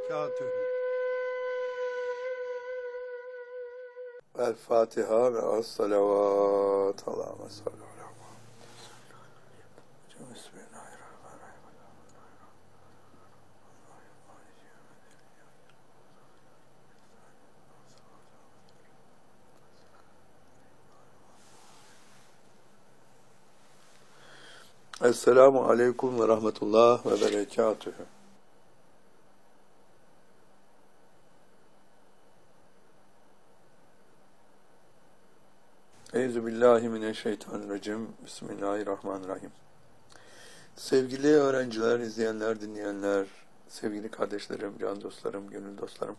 berekatühü. El Fatiha ve as-salavat. Allahümme salli ala Muhammed. Bismillahirrahmanirrahim. Esselamu aleyküm ve rahmetullah ve berekatühü. Euzubillahimineşşeytanirracim. Bismillahirrahmanirrahim. Sevgili öğrenciler, izleyenler, dinleyenler, sevgili kardeşlerim, can dostlarım, gönül dostlarım.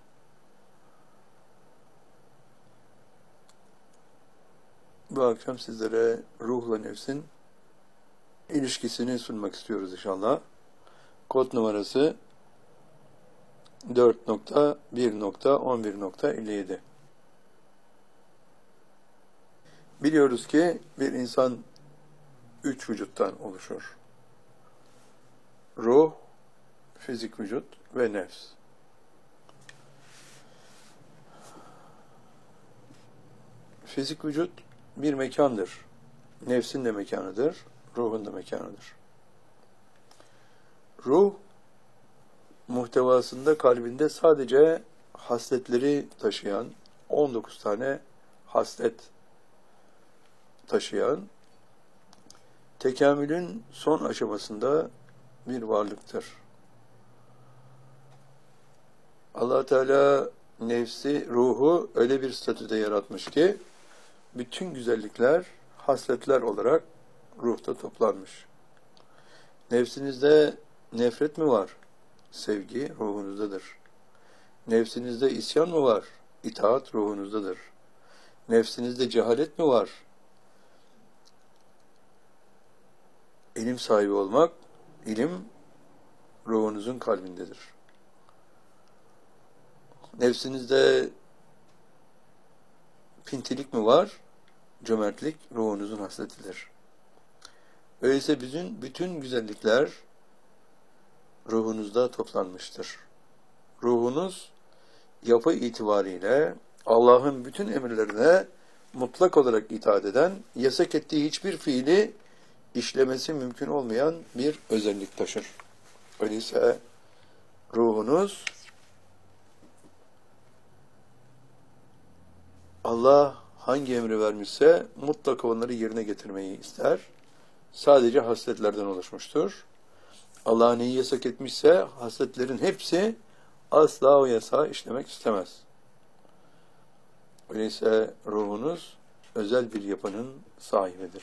Bu akşam sizlere ruhla nefsin ilişkisini sunmak istiyoruz inşallah. Kod numarası 4.1.11.57. Biliyoruz ki bir insan 3 vücuttan oluşur. Ruh, fizik vücut ve nefs. Fizik vücut bir mekandır. Nefsin de mekanıdır, ruhun da mekanıdır. Ruh, muhtevasında kalbinde sadece hasletleri taşıyan, 19 tane haslet taşıyan, tekamülün son aşamasında bir varlıktır. Allah Teala nefsi, ruhu öyle bir statüde yaratmış ki, bütün güzellikler, hasletler olarak ruhta toplanmış. Nefsinizde nefret mi var? Sevgi ruhunuzdadır. Nefsinizde isyan mı var? İtaat ruhunuzdadır. Nefsinizde cehalet mi var? İlim sahibi olmak, ilim ruhunuzun kalbindedir. Nefsinizde pintilik mi var? Cömertlik ruhunuzun hasletidir. Öyleyse bütün güzellikler ruhunuzda toplanmıştır. Ruhunuz yapı itibariyle Allah'ın bütün emirlerine mutlak olarak itaat eden, yasak ettiği hiçbir fiili işlemesi mümkün olmayan bir özellik taşır. Öyleyse ruhunuz Allah hangi emri vermişse mutlaka onları yerine getirmeyi ister. Sadece hasletlerden oluşmuştur. Allah neyi yasak etmişse hasletlerin hepsi asla o yasağı işlemek istemez. Öyleyse ruhunuz özel bir yapının sahibidir.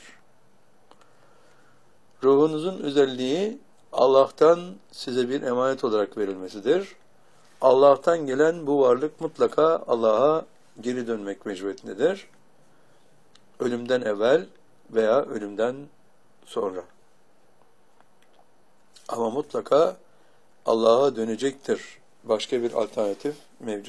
Ruhunuzun özelliği Allah'tan size bir emanet olarak verilmesidir. Allah'tan gelen bu varlık mutlaka Allah'a geri dönmek mecburiyetindedir. Ölümden evvel veya ölümden sonra. Ama mutlaka Allah'a dönecektir. Başka bir alternatif mevcut